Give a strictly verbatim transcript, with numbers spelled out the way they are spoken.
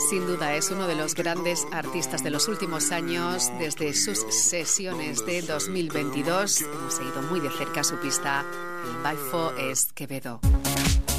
Sin duda es uno de los grandes artistas de los últimos años. Desde sus sesiones de dos mil veintidós hemos seguido muy de cerca su pista. El baifo es Quevedo.